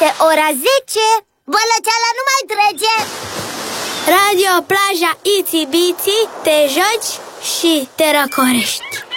Este ora 10. Bălăceala nu mai trece. Radio Plaja Itsy Bitsy, te joci și te răcorești.